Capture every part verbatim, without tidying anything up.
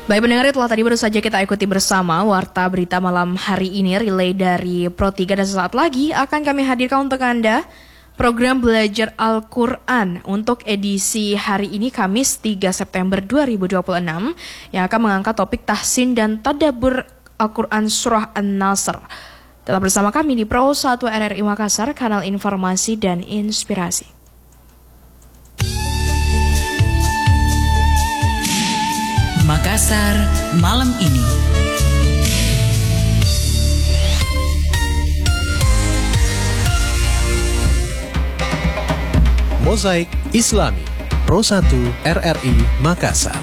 Baik pendengar, itulah tadi baru saja kita ikuti bersama Warta Berita Malam hari ini, relay dari Pro tiga, dan sesaat lagi akan kami hadirkan untuk Anda program Belajar Al-Quran untuk edisi hari ini Kamis tiga September dua ribu dua puluh enam yang akan mengangkat topik tahsin dan tadabbur Al-Quran Surah An-Nasr. Tetap bersama kami di Pro satu R R I Makassar, kanal informasi dan inspirasi. Makassar malam ini. Mozaik Islami Pro satu R R I Makassar.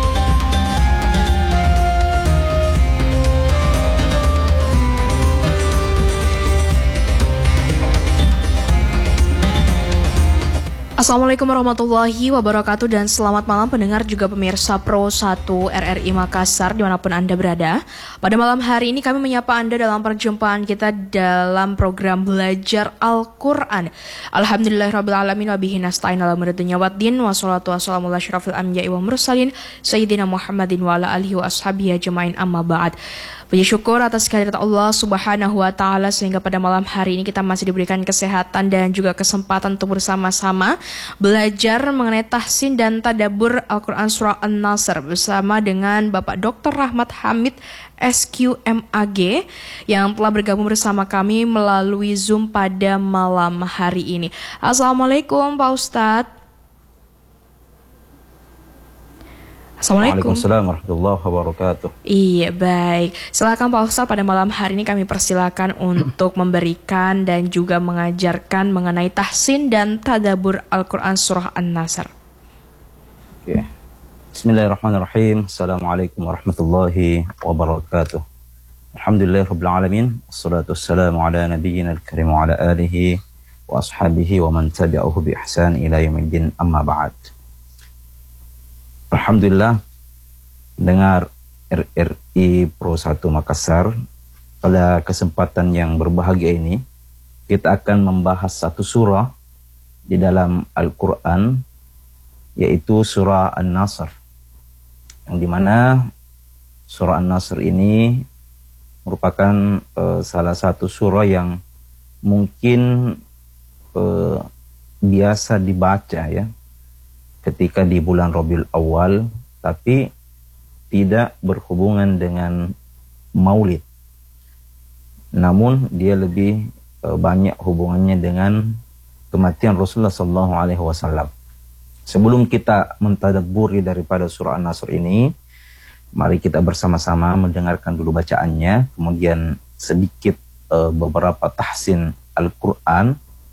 Assalamualaikum warahmatullahi wabarakatuh dan selamat malam pendengar juga pemirsa Pro satu R R I Makassar dimanapun Anda berada. Pada malam hari ini kami menyapa Anda dalam perjumpaan kita dalam program Belajar Al-Quran. Alhamdulillahirrabbilalamin wa bihi nasta'in ala umuri dunya waddin wa salatu wassalamu ala asyrafil anbiya'i wa mursalin Sayyidina Muhammadin wa ala alihi wa ashabihi ajma'in amma ba'd. Puji syukur atas kehadirat Allah Subhanahu wa Ta'ala sehingga pada malam hari ini kita masih diberikan kesehatan dan juga kesempatan untuk bersama-sama belajar mengenai tahsin dan tadabbur Al-Quran Surah An-Nasr bersama dengan Bapak Doktor Rahmat Hamid S Q M A G yang telah bergabung bersama kami melalui Zoom pada malam hari ini. Assalamualaikum Pak Ustadz. Assalamualaikum. Waalaikumsalam warahmatullahi wabarakatuh. Iya, baik. Silakan Pak Ustadz, pada malam hari ini kami persilakan untuk memberikan dan juga mengajarkan mengenai tahsin dan tadabbur Al-Quran Surah An-Nasr. Oke. Bismillahirrahmanirrahim. Assalamualaikum warahmatullahi wabarakatuh. Alhamdulillahirabbil alamin. Wassalatu wassalamu ala nabiyyina al-karim wa ala alihi wa ashabihi wa man tabi'ahu bi ihsan ila yaumiddin, amma ba'd. Alhamdulillah, dengar R R I Pro satu Makassar, pada kesempatan yang berbahagia ini kita akan membahas satu surah di dalam Al-Quran, yaitu surah An-Nasr, yang dimana surah An-Nasr ini merupakan uh, salah satu surah yang mungkin uh, biasa dibaca ya ketika di bulan Rabiul Awal, tapi tidak berhubungan dengan Maulid. Namun dia lebih e, banyak hubungannya dengan kematian Rasulullah Sallallahu Alaihi Wasallam. Sebelum kita mentadabburi daripada surah An-Nasr ini, mari kita bersama-sama mendengarkan dulu bacaannya, kemudian sedikit e, beberapa tahsin Al-Quran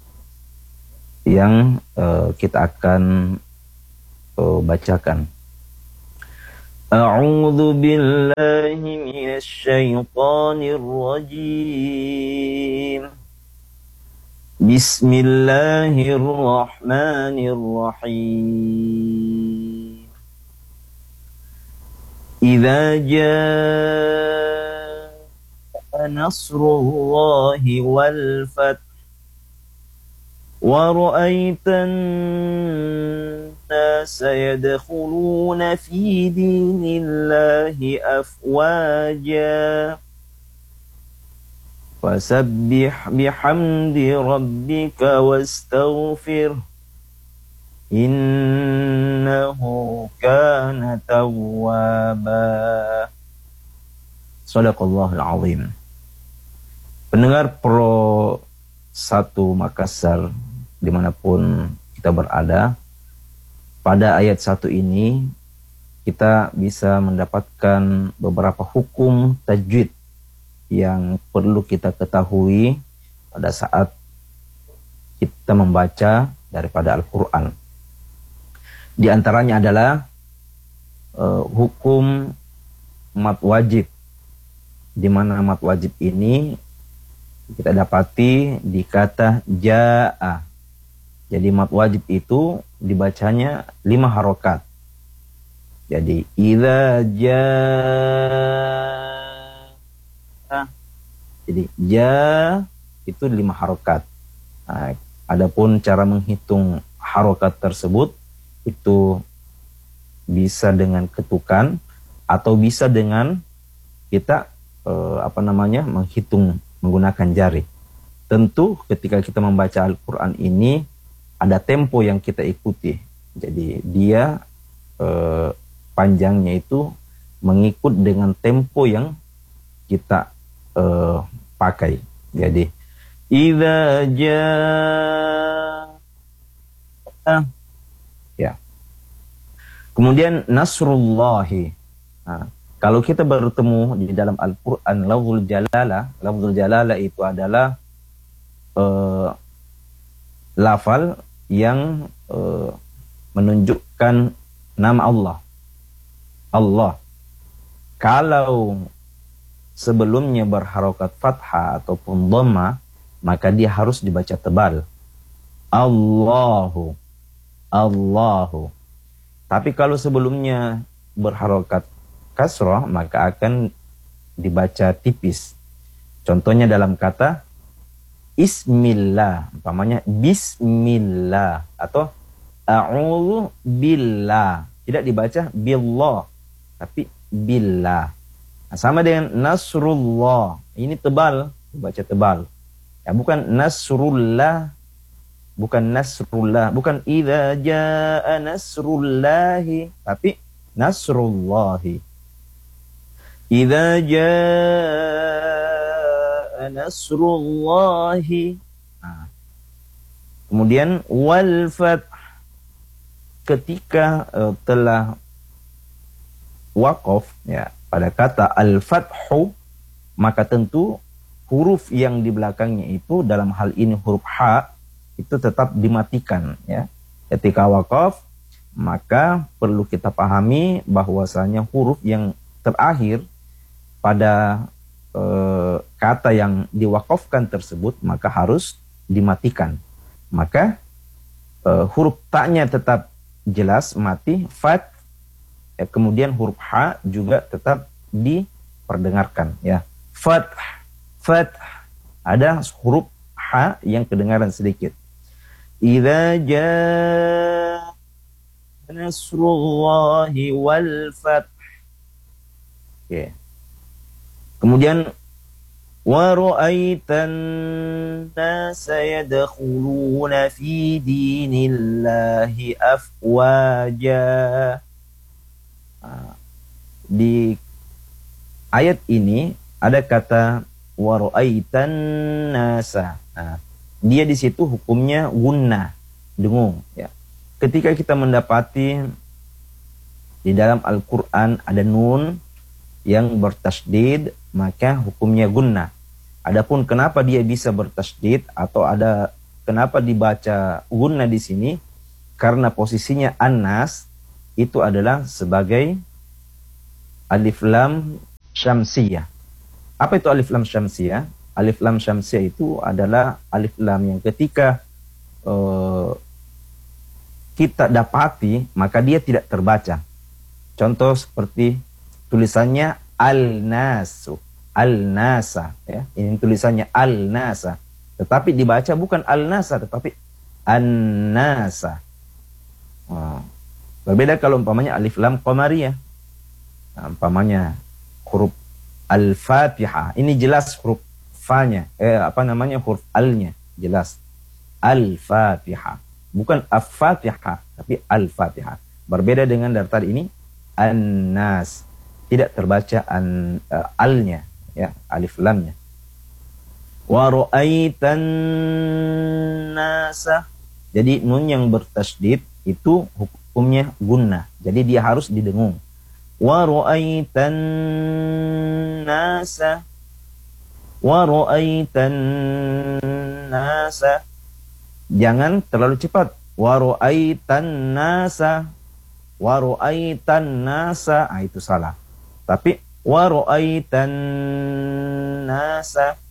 yang e, kita akan Oh, bacakan. A'udzu billahi minasy syaithanir rajim. Bismillahirrahmanirrahim. Idza jaa nasrullahi wal fath wa ra'aitan سيدخلون في دين الله أفواجا فسبح بحمد ربك واستغفره إنه كان توابا. Shadaqallahul Azim. Pendengar Pro satu Makassar dimanapun kita berada, pada ayat satu ini kita bisa mendapatkan beberapa hukum tajwid yang perlu kita ketahui pada saat kita membaca daripada Al-Quran. Di antaranya adalah uh, hukum mad wajib, di mana mad wajib ini kita dapati di kata jaa. Jadi mad wajib itu dibacanya lima harokat. Jadi idza jaa. Jadi ja itu lima harokat. Nah, adapun cara menghitung harokat tersebut itu bisa dengan ketukan atau bisa dengan kita eh, apa namanya menghitung menggunakan jari. Tentu ketika kita membaca Al-Quran ini ada tempo yang kita ikuti. Jadi dia eh, panjangnya itu mengikut dengan tempo yang kita eh, pakai. Jadi idza jaa, ya. Kemudian nasrullahi. Nah, kalau kita bertemu di dalam Al-Quran lafzul jalalah, lafzul jalalah itu adalah uh, lafal yang uh, menunjukkan nama Allah. Allah. Kalau sebelumnya berharokat fathah ataupun dhamma, maka dia harus dibaca tebal. Allahu. Allahu. Tapi kalau sebelumnya berharokat kasrah, maka akan dibaca tipis. Contohnya dalam kata Ismillah, umpamanya Bismillah atau A'udzu billah. Tidak dibaca billah, tapi billah. Nah, sama dengan Nasrullah. Ini tebal, dibaca tebal. Ya, bukan Nasrullah, bukan Nasrullah, bukan idza jaa nasrullahi, tapi Nasrullahi. Idza jaa nasrullahi. Nah. Kemudian wal fath, ketika uh, telah waqaf ya pada kata al-fathu, maka tentu huruf yang di belakangnya itu dalam hal ini huruf ha itu tetap dimatikan ya. Ketika waqaf, maka perlu kita pahami bahwasanya huruf yang terakhir pada eh, kata yang diwakafkan tersebut maka harus dimatikan. Maka eh, huruf ta-nya tetap jelas mati, fat, eh, kemudian huruf ha juga tetap diperdengarkan ya. Fat, fat, ada huruf ha yang kedengaran sedikit. Idza jaa nasrullahi wal fath. Oke. Kemudian wa ra'aitan nasa yadkhuluna fi dinillahi afwaja. Di ayat ini ada kata wa ra'aitan nasa. Nah, dia di situ hukumnya gunnah, dengung ya. Ketika kita mendapati di dalam Al-Quran ada nun yang bertasydid, maka hukumnya gunnah. Adapun kenapa dia bisa bertasydid atau ada kenapa dibaca gunnah di sini? Karena posisinya an-nas itu adalah sebagai alif lam syamsiyah. Apa itu alif lam syamsiyah? Alif lam syamsiyah itu adalah alif lam yang ketika uh, kita dapati maka dia tidak terbaca. Contoh seperti tulisannya al-nasu, al-nasa ya. Ini tulisannya al-nasa, tetapi dibaca bukan al-nasa tetapi an-nasa. Wow. Berbeda kalau umpamanya alif lam qamariyah. Nah, umpamanya huruf al-Fatihah, ini jelas huruf fa-nya, eh apa namanya huruf al-nya jelas. Al-Fatihah. Bukan Al-Fatihah, tapi Al-Fatihah. Berbeda dengan dari tadi ini, An-Nas. Tidak terbaca an, uh, al-nya, ya, alif lamnya. Wa ra'aitan nasa. Jadi nun yang bertasydid itu hukumnya gunnah. Jadi dia harus didengung. Wa ra'aitan nasa. Wa ra'aitan nasa. Jangan terlalu cepat. Wa ra'aitan nasa. Wa ra'aitan nasa. Ah, itu salah. Tapi wa ra'aitan nasa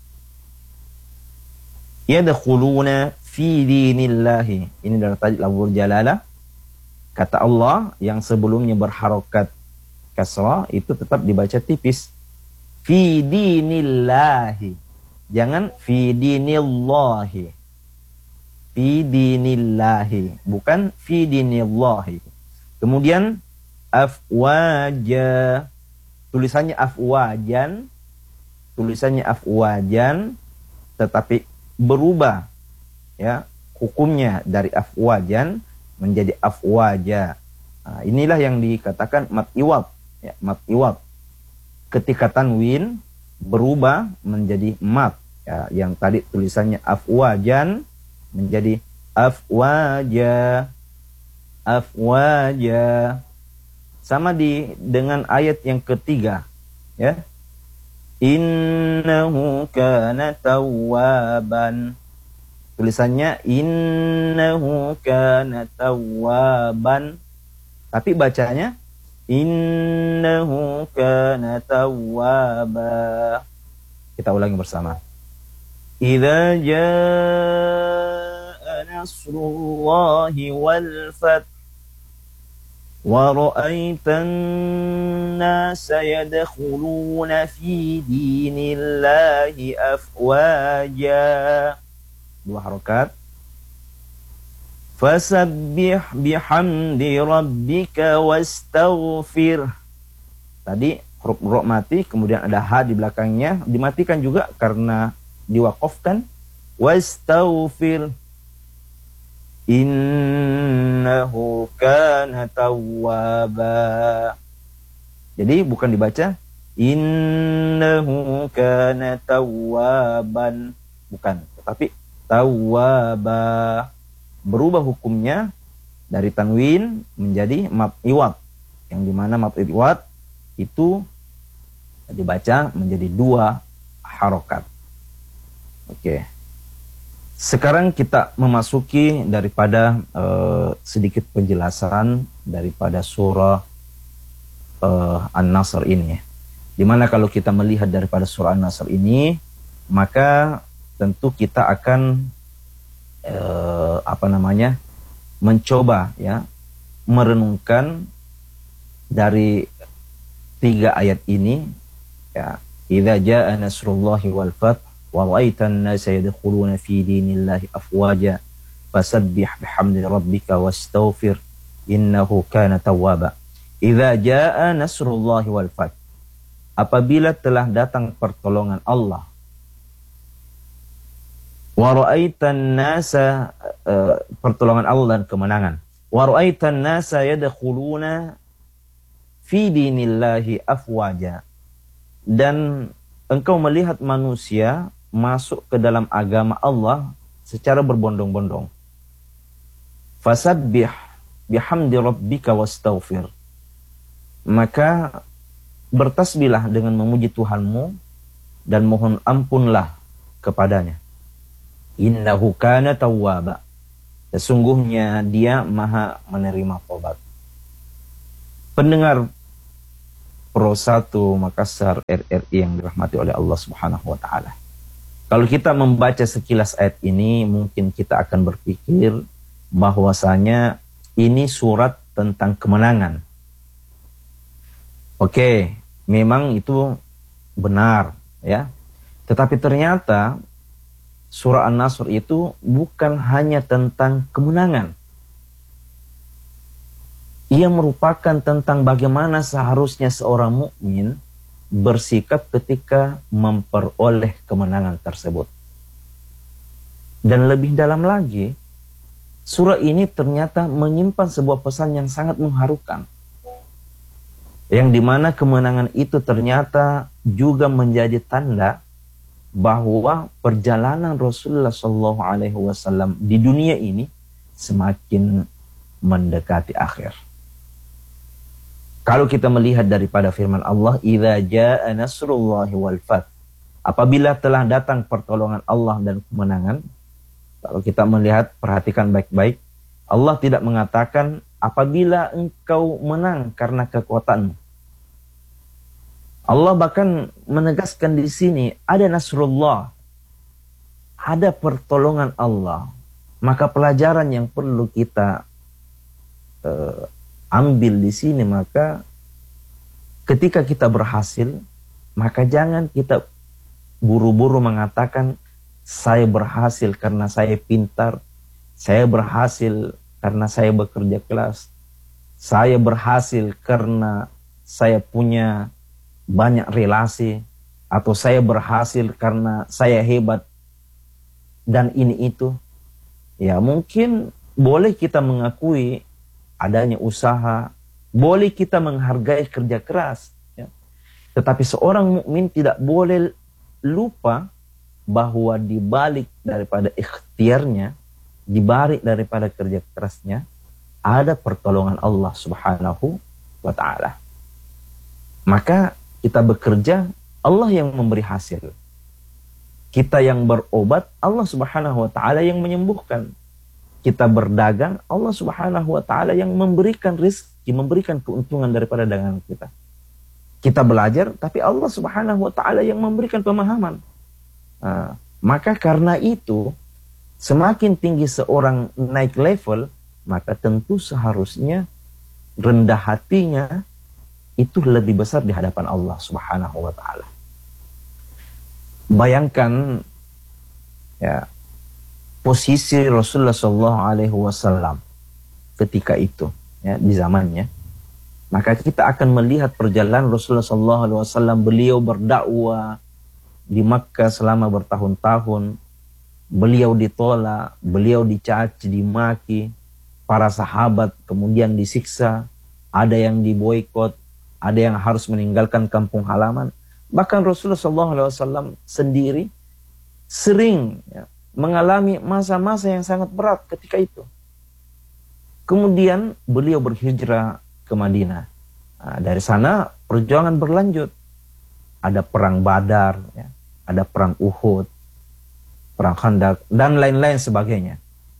yadkhuluna fi dinillahi. Ini dari tadi lafzul jalalah. Kata Allah yang sebelumnya berharokat kasrah itu tetap dibaca tipis. Fi dinillahi. Jangan fi dinillahi. Fi dinillahi, bukan fi dinillahi. Kemudian afwaja, tulisannya afwajan, tulisannya afwajan, tetapi berubah ya hukumnya dari afwajan menjadi afwaja. Nah, inilah yang dikatakan mat iwab, ya, mat iwab. Ketika tanwin berubah menjadi mat, ya, yang tadi tulisannya afwajan menjadi afwaja, afwaja. Sama di dengan ayat yang ketiga, ya. Innahu kana tawwaban. Tulisannya innahu kana tawwaban. Tapi bacanya innahu kana tawwaba. Kita ulangi bersama. Idza jaa nasrullahi wal fath wa ra'aitan nasa yadkhuluna fi dinillahi afwaja. Dua harokat. Fasabbih bihamdi rabbika wastaghfir. Tadi huruf ro mati, kemudian ada ha di belakangnya, dimatikan juga karena diwaqafkan. Wastaghfir innahu kana tawwaba. Jadi bukan dibaca innahu kana tawwaban, bukan, tetapi tawwaba. Berubah hukumnya dari tanwin menjadi mad iwad, yang dimana mad iwad itu dibaca menjadi dua harokat. Oke. Sekarang kita memasuki daripada uh, sedikit penjelasan daripada surah uh, An-Nasr ini. Dimana kalau kita melihat daripada surah An-Nasr ini, maka tentu kita akan uh, apa namanya mencoba ya merenungkan dari tiga ayat ini, ya. Idza jaa nasrullahi wal fath wa ra'aitan nasa yadkhuluna fi dinillahi afwaja fasabbih bihamdi rabbika wastaghfir innahu kana tawwaba. Idza jaa nasrullahi wal fath, apabila telah datang pertolongan Allah, wa ra'aitan nasa, uh, pertolongan Allah dan kemenangan, wa ra'aitan nasa yadkhuluna fi dinillahi afwaja, dan engkau melihat manusia masuk ke dalam agama Allah secara berbondong-bondong. Fasabbih bihamdi rabbika wastaghfir, maka bertasbihlah dengan memuji Tuhanmu dan mohon ampunlah kepadanya. Innahu kana tawwaba, sesungguhnya dia maha menerima tobat. Pendengar Pro satu Makassar R R I yang dirahmati oleh Allah Subhanahu wa taala. Kalau kita membaca sekilas ayat ini, mungkin kita akan berpikir bahwasanya ini surat tentang kemenangan. Oke, memang itu benar ya. Tetapi ternyata surah An-Nasr itu bukan hanya tentang kemenangan. Ia merupakan tentang bagaimana seharusnya seorang mukmin bersikap ketika memperoleh kemenangan tersebut. Dan lebih dalam lagi, surah ini ternyata menyimpan sebuah pesan yang sangat mengharukan. Yang dimana kemenangan itu ternyata juga menjadi tanda bahwa perjalanan Rasulullah shallallahu alaihi wasallam di dunia ini semakin mendekati akhir. Kalau kita melihat daripada firman Allah, idza jaa nasrullahi wal fath, apabila telah datang pertolongan Allah dan kemenangan. Kalau kita melihat, perhatikan baik-baik, Allah tidak mengatakan apabila engkau menang karena kekuatanmu. Allah bahkan menegaskan di sini ada nasrullah, ada pertolongan Allah. Maka pelajaran yang perlu kita uh, ambil di sini, maka ketika kita berhasil, maka jangan kita buru-buru mengatakan saya berhasil karena saya pintar, saya berhasil karena saya bekerja keras, saya berhasil karena saya punya banyak relasi, atau saya berhasil karena saya hebat, dan ini itu. Ya mungkin boleh kita mengakui adanya usaha, boleh kita menghargai kerja keras. Ya. Tetapi seorang mukmin tidak boleh lupa bahwa di balik daripada ikhtiarnya, di balik daripada kerja kerasnya, ada pertolongan Allah Subhanahu wa ta'ala. Maka kita bekerja, Allah yang memberi hasil. Kita yang berobat, Allah Subhanahu wa ta'ala yang menyembuhkan. Kita berdagang, Allah Subhanahu wa ta'ala yang memberikan rezeki, memberikan keuntungan daripada dagangan kita. Kita belajar, tapi Allah Subhanahu wa ta'ala yang memberikan pemahaman. Nah, maka karena itu, semakin tinggi seorang naik level, maka tentu seharusnya rendah hatinya itu lebih besar di hadapan Allah Subhanahu wa ta'ala. Bayangkan ya, posisi Rasulullah shallallahu alaihi wasallam ketika itu, ya, di zamannya. Maka kita akan melihat perjalanan Rasulullah shallallahu alaihi wasallam, beliau berdakwah di Makkah selama bertahun-tahun. Beliau ditolak, beliau dicaci, dimaki, para sahabat kemudian disiksa, ada yang diboikot, ada yang harus meninggalkan kampung halaman. Bahkan Rasulullah shallallahu alaihi wasallam sendiri sering ya, mengalami masa-masa yang sangat berat ketika itu. Kemudian beliau berhijrah ke Madinah. Nah, dari sana perjuangan berlanjut. Ada perang Badar, ya, ada perang Uhud, perang Khandaq, dan lain-lain sebagainya.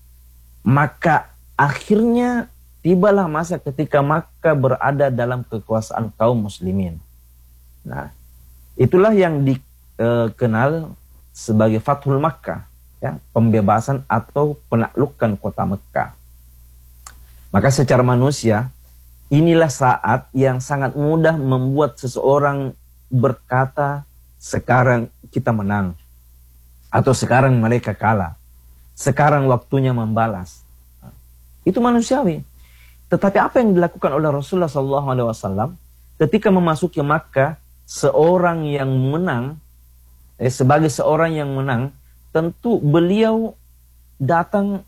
Maka akhirnya tibalah masa ketika Makkah berada dalam kekuasaan kaum muslimin. Nah, itulah yang dikenal sebagai Fathul Makkah, ya, pembebasan atau penaklukan kota Makkah. Maka secara manusia, inilah saat yang sangat mudah membuat seseorang berkata, sekarang kita menang, atau sekarang mereka kalah, sekarang waktunya membalas. Itu manusiawi. Tetapi apa yang dilakukan oleh Rasulullah shallallahu alaihi wasallam ketika memasuki Makkah, seorang yang menang, eh, sebagai seorang yang menang, tentu beliau datang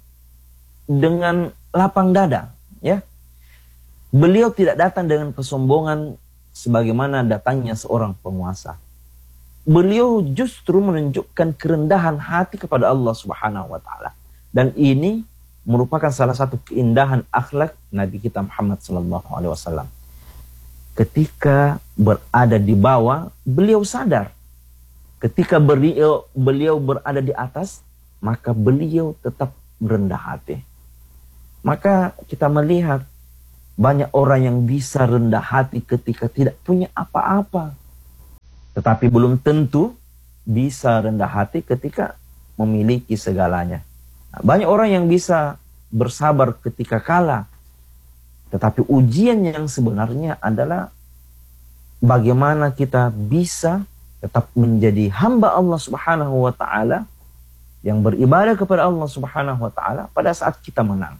dengan lapang dada, ya. Beliau tidak datang dengan kesombongan sebagaimana datangnya seorang penguasa. Beliau justru menunjukkan kerendahan hati kepada Allah Subhanahu wa ta'ala. Dan ini merupakan salah satu keindahan akhlak Nabi kita Muhammad sallallahu alaihi wasallam. Ketika berada di bawah, beliau sadar. Ketika beliau, beliau berada di atas, maka beliau tetap rendah hati. Maka kita melihat banyak orang yang bisa rendah hati ketika tidak punya apa-apa. Tetapi belum tentu bisa rendah hati ketika memiliki segalanya. Nah, banyak orang yang bisa bersabar ketika kalah. Tetapi ujian yang sebenarnya adalah bagaimana kita bisa tetap menjadi hamba Allah Subhanahu wa ta'ala yang beribadah kepada Allah Subhanahu wa ta'ala pada saat kita menang.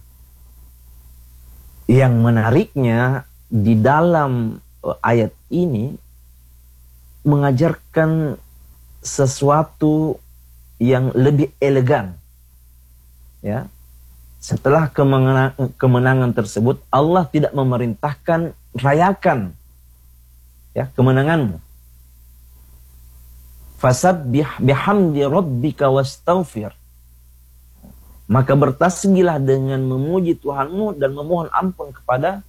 Yang menariknya di dalam ayat ini mengajarkan sesuatu yang lebih elegan. Ya. Setelah kemenangan, kemenangan tersebut, Allah tidak memerintahkan rayakan ya kemenanganmu. Fasabbih bihamdi rabbika wastaghfir. Maka bertasbihlah dengan memuji Tuhanmu dan memohon ampun kepada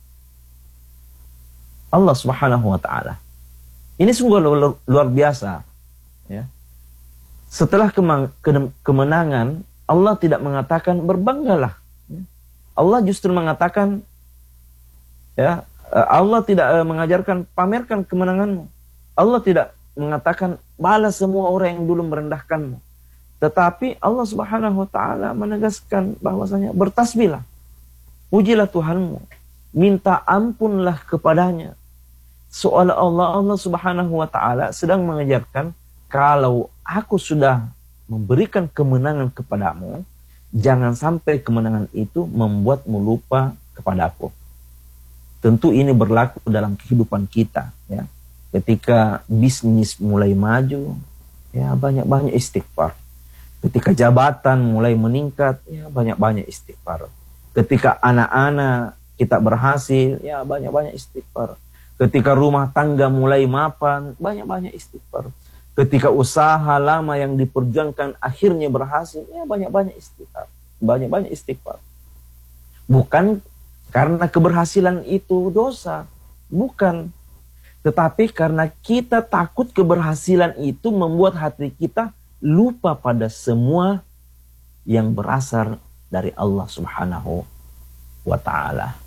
Allah Subhanahu wa ta'ala. Ini sungguh luar, luar biasa. Ya. Setelah kemenangan, Allah tidak mengatakan berbanggalah. Ya. Allah justru mengatakan, ya, Allah tidak mengajarkan pamerkan kemenanganmu. Allah tidak mengatakan balas semua orang yang dulu merendahkanmu. Tetapi Allah Subhanahu wa ta'ala menegaskan bahwasanya bertasbihlah. Pujilah Tuhanmu. Minta ampunlah kepadanya. Seolah Allah Allah Subhanahu wa ta'ala sedang mengajarkan, kalau aku sudah memberikan kemenangan kepadamu, jangan sampai kemenangan itu membuatmu lupa kepadaku. Tentu ini berlaku dalam kehidupan kita, ya. Ketika bisnis mulai maju, ya banyak-banyak istighfar. Ketika jabatan mulai meningkat, ya banyak-banyak istighfar. Ketika anak-anak kita berhasil, ya banyak-banyak istighfar. Ketika rumah tangga mulai mapan, banyak-banyak istighfar. Ketika usaha lama yang diperjuangkan akhirnya berhasil, ya banyak-banyak istighfar. Banyak-banyak istighfar. Bukan karena keberhasilan itu dosa. Bukan. Tetapi karena kita takut keberhasilan itu membuat hati kita lupa pada semua yang berasal dari Allah Subhanahu wa Ta'ala.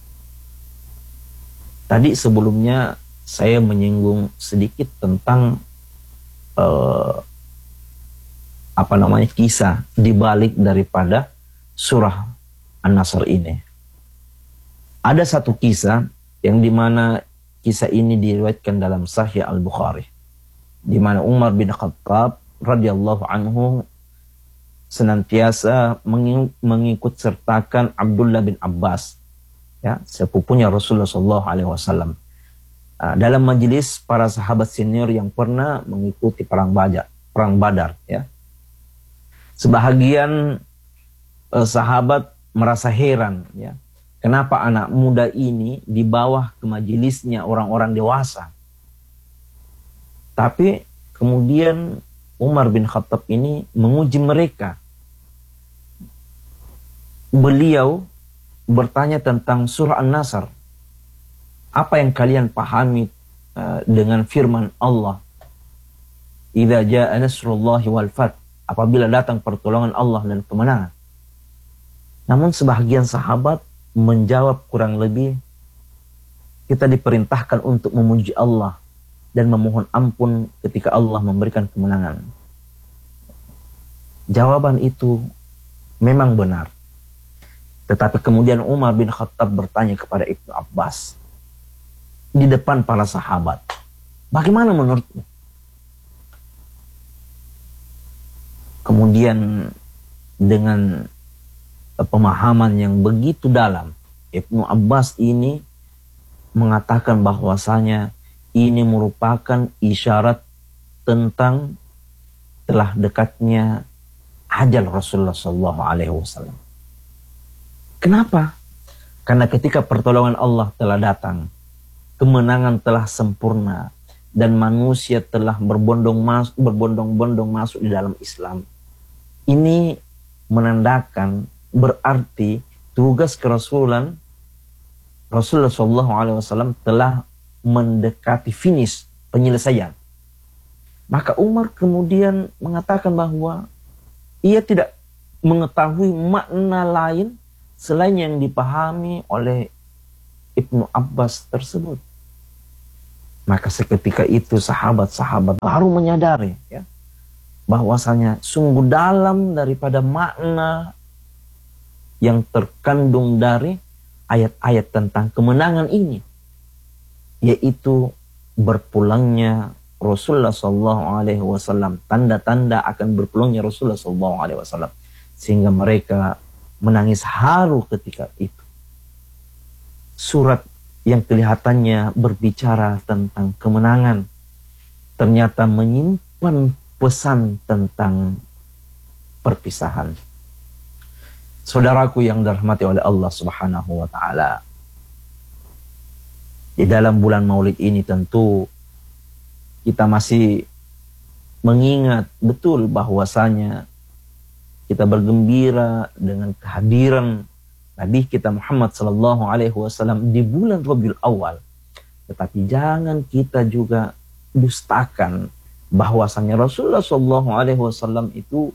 Tadi sebelumnya saya menyinggung sedikit tentang uh, apa namanya kisah dibalik daripada surah An-Nasr ini. Ada satu kisah yang dimana kisah ini diriwayatkan dalam Sahih Al-Bukhari, di mana Umar bin Khattab radhiyallahu anhu senantiasa mengikut sertakan Abdullah bin Abbas, ya, sepupunya Rasulullah Shallallahu Alaihi Wasallam, dalam majelis para sahabat senior yang pernah mengikuti perang Badar, perang Badar, ya. Sebahagian eh, sahabat merasa heran, ya, kenapa anak muda ini di bawah ke majelisnya orang-orang dewasa. Tapi kemudian Umar bin Khattab ini menguji mereka. Beliau bertanya tentang surah An-Nasr. Apa yang kalian pahami uh, dengan firman Allah? Idza jaa nasrullahi wal fath. Apabila datang pertolongan Allah dan kemenangan. Namun sebahagian sahabat menjawab kurang lebih, kita diperintahkan untuk memuji Allah dan memohon ampun ketika Allah memberikan kemenangan. Jawaban itu memang benar. Tetapi kemudian Umar bin Khattab bertanya kepada Ibnu Abbas di depan para sahabat, bagaimana menurutmu? Kemudian dengan pemahaman yang begitu dalam, Ibnu Abbas ini mengatakan bahwasanya ini merupakan isyarat tentang telah dekatnya ajal Rasulullah Shallallahu Alaihi Wasallam. Kenapa? Karena ketika pertolongan Allah telah datang, kemenangan telah sempurna, dan manusia telah berbondong masuk, berbondong-bondong masuk di dalam Islam. Ini menandakan berarti tugas kerasulan Rasulullah Shallallahu Alaihi Wasallam telah mendekati finish penyelesaian. Maka Umar kemudian mengatakan bahwa ia tidak mengetahui makna lain selain yang dipahami oleh Ibnu Abbas tersebut. Maka seketika itu sahabat-sahabat baru menyadari, ya, bahwasanya sungguh dalam daripada makna yang terkandung dari ayat-ayat tentang kemenangan ini, yaitu berpulangnya Rasulullah Shallallahu Alaihi Wasallam, tanda-tanda akan berpulangnya Rasulullah Shallallahu Alaihi Wasallam, sehingga mereka menangis haru ketika itu. Surat yang kelihatannya berbicara tentang kemenangan ternyata menyimpan pesan tentang perpisahan. Saudaraku yang dirahmati oleh Allah Subhanahu wa Ta'ala, di dalam bulan Maulid ini tentu kita masih mengingat betul bahwasanya kita bergembira dengan kehadiran Nabi kita Muhammad sallallahu alaihi wasallam di bulan Rabiul Awal. Tetapi jangan kita juga dustakan bahwasanya Rasulullah sallallahu alaihi wasallam itu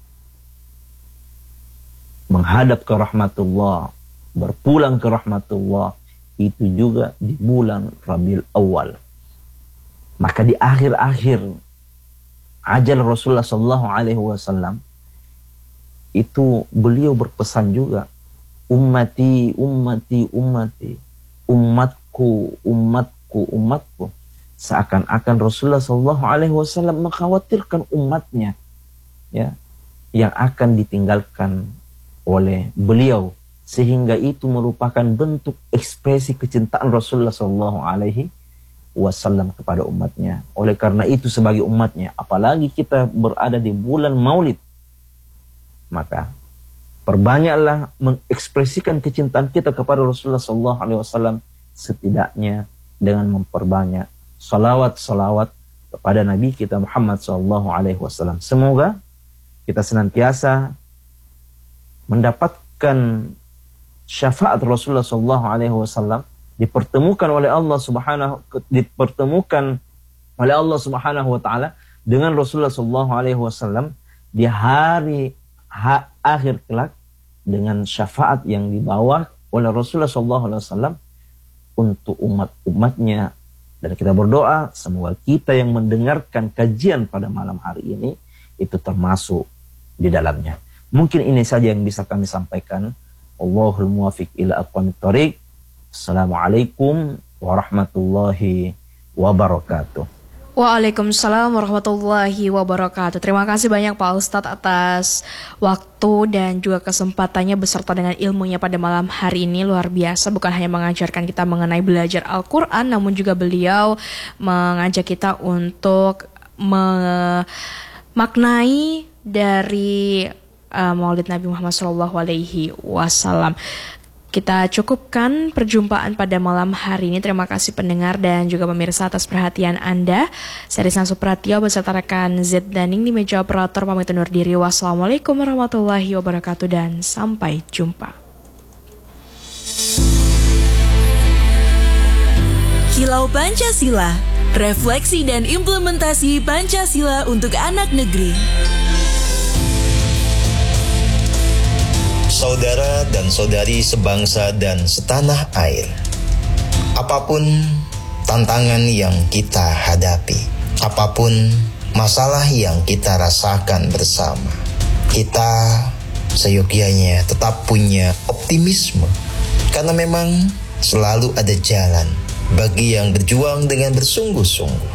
menghadap ke rahmatullah, berpulang ke rahmatullah, itu juga di bulan Rabiul Awal. Maka di akhir-akhir ajal Rasulullah sallallahu alaihi wasallam itu beliau berpesan juga, ummati, ummati, ummati, umatku, umatku, umatku. Seakan-akan Rasulullah sallallahu alaihi wasallam mengkhawatirkan umatnya, ya, yang akan ditinggalkan oleh beliau, sehingga itu merupakan bentuk ekspresi kecintaan Rasulullah sallallahu alaihi wasallam kepada umatnya. Oleh karena itu sebagai umatnya, apalagi kita berada di bulan Maulid, maka perbanyaklah mengekspresikan kecintaan kita kepada Rasulullah sallallahu alaihi wasallam, setidaknya dengan memperbanyak salawat-salawat kepada Nabi kita Muhammad sallallahu alaihi wasallam. Semoga kita senantiasa mendapatkan syafaat Rasulullah sallallahu alaihi wasallam, dipertemukan oleh Allah Subhanahu dipertemukan oleh Allah Subhanahu wa taala dengan Rasulullah sallallahu alaihi wasallam di hari ha, akhir kelak, dengan syafaat yang dibawa oleh Rasulullah sallallahu alaihi wasallam untuk umat-umatnya. Dan kita berdoa semoga kita yang mendengarkan kajian pada malam hari ini itu termasuk di dalamnya. Mungkin ini saja yang bisa kami sampaikan. Allahul muwafiq ila aqwamit thoriq. Assalamualaikum warahmatullahi wabarakatuh. Waalaikumsalam warahmatullahi wabarakatuh. Terima kasih banyak Pak Ustadz atas waktu dan juga kesempatannya beserta dengan ilmunya pada malam hari ini. Luar biasa, bukan hanya mengajarkan kita mengenai belajar Al-Quran, namun juga beliau mengajak kita untuk memaknai dari uh, Maulid Nabi Muhammad shallallahu alaihi wasallam. Kita cukupkan perjumpaan pada malam hari ini. Terima kasih pendengar dan juga pemirsa atas perhatian Anda. Saya Rizna Supratio beserta rekan Z Daning di meja operator pamit undur diri. Wassalamualaikum warahmatullahi wabarakatuh dan sampai jumpa. Kilau Pancasila, refleksi dan implementasi Pancasila untuk anak negeri. Saudara dan saudari sebangsa dan setanah air, apapun tantangan yang kita hadapi, apapun masalah yang kita rasakan bersama, kita seyogyanya tetap punya optimisme, karena memang selalu ada jalan bagi yang berjuang dengan bersungguh-sungguh.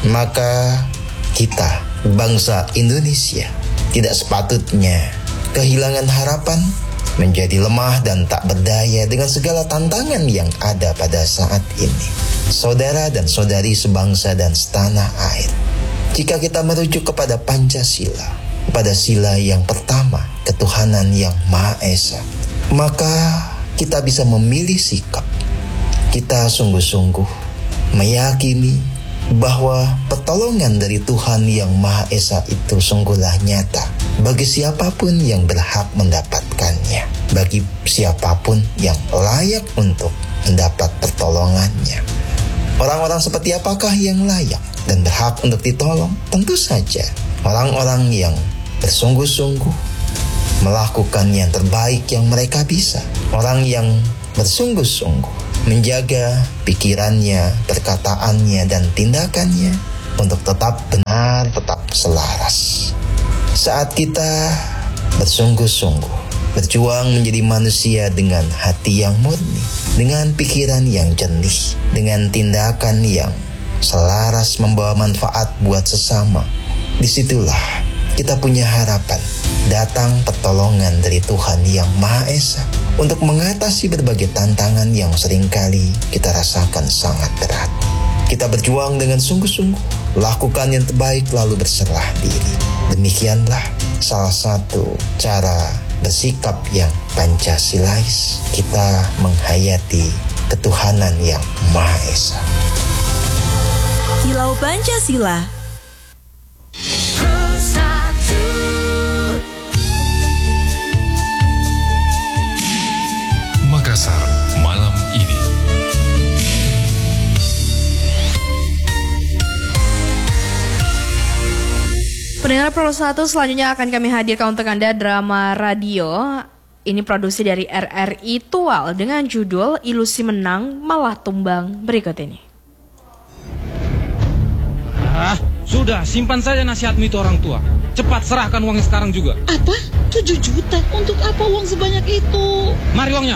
Maka kita, bangsa Indonesia, tidak sepatutnya kehilangan harapan, menjadi lemah dan tak berdaya dengan segala tantangan yang ada pada saat ini. Saudara dan saudari sebangsa dan setanah air, jika kita merujuk kepada Pancasila, pada sila yang pertama, ketuhanan yang Maha Esa, maka kita bisa memilih sikap. Kita sungguh-sungguh meyakini bahwa pertolongan dari Tuhan yang Maha Esa itu sungguhlah nyata bagi siapapun yang berhak mendapatkannya, bagi siapapun yang layak untuk mendapat pertolongannya. Orang-orang seperti apakah yang layak dan berhak untuk ditolong? Tentu saja orang-orang yang bersungguh-sungguh melakukan yang terbaik yang mereka bisa, orang yang bersungguh-sungguh menjaga pikirannya, perkataannya, dan tindakannya untuk tetap benar, tetap selaras. Saat kita bersungguh-sungguh berjuang menjadi manusia dengan hati yang murni, dengan pikiran yang jernih, dengan tindakan yang selaras membawa manfaat buat sesama, disitulah kita punya harapan datang pertolongan dari Tuhan yang Maha Esa untuk mengatasi berbagai tantangan yang seringkali kita rasakan sangat berat. Kita berjuang dengan sungguh-sungguh, lakukan yang terbaik lalu berserah diri. Demikianlah salah satu cara bersikap yang Pancasilais, kita menghayati ketuhanan yang Maha Esa. Kilau Pancasila. Makassar malam ini. Pendengar Pro satu, selanjutnya akan kami hadirkan untuk Anda drama radio. Ini produksi dari R R I Tual dengan judul Ilusi Menang Malah Tumbang berikut ini. Ah, sudah, simpan saja nasihatmu itu orang tua. Cepat serahkan uangnya sekarang juga. Apa? tujuh juta? Untuk apa uang sebanyak itu? Mari uangnya.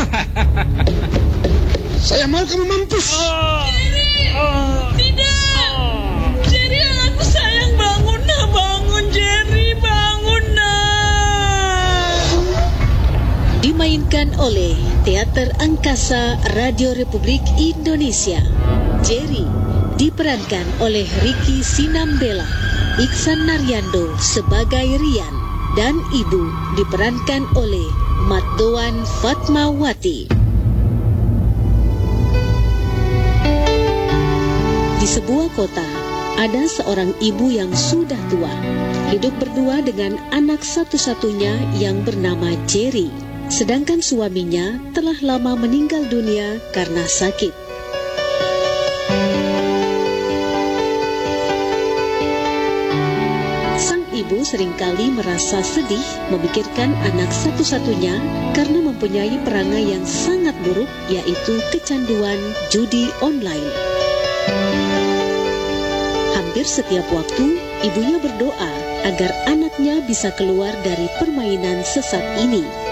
Saya mau kamu mampus. Oh. Jerry! Oh. Tidak! Oh. Jerry, anakku sayang, bangun nah, bangun Jerry, bangun nah. Dimainkan oleh Teater Angkasa Radio Republik Indonesia. Jerry diperankan oleh Ricky Sinambela, Iksan Naryando sebagai Rian, dan ibu diperankan oleh Matdoan Fatmawati. Di sebuah kota, ada seorang ibu yang sudah tua, hidup berdua dengan anak satu-satunya yang bernama Jerry. Sedangkan suaminya telah lama meninggal dunia karena sakit. Sang ibu seringkali merasa sedih memikirkan anak satu-satunya karena mempunyai perangai yang sangat buruk, yaitu kecanduan judi online. Hampir setiap waktu, ibunya berdoa agar anaknya bisa keluar dari permainan sesat ini.